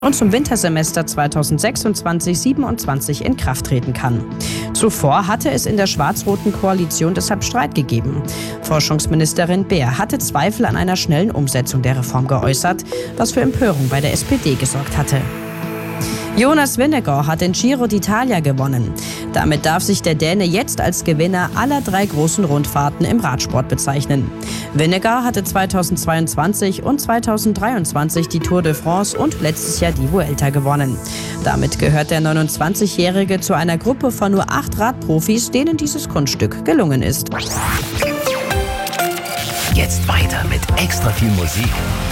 und zum Wintersemester 2026/27 in Kraft treten kann. Zuvor hatte es in der schwarz-roten Koalition deshalb Streit gegeben. Forschungsministerin Beer hatte Zweifel an einer schnellen Umsetzung der Reform geäußert, was für Empörung bei der SPD gesorgt hatte. Jonas Vingegaard hat den Giro d'Italia gewonnen. Damit darf sich der Däne jetzt als Gewinner aller 3 großen Rundfahrten im Radsport bezeichnen. Vingegaard hatte 2022 und 2023 die Tour de France und letztes Jahr die Vuelta gewonnen. Damit gehört der 29-Jährige zu einer Gruppe von nur 8 Radprofis, denen dieses Kunststück gelungen ist. Jetzt weiter mit extra viel Musik.